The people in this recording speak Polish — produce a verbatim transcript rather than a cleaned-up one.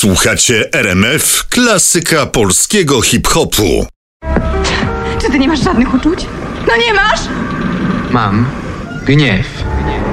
Słuchacie R M F, klasyka polskiego hip-hopu. Czy ty nie masz żadnych uczuć? No nie masz? Mam gniew.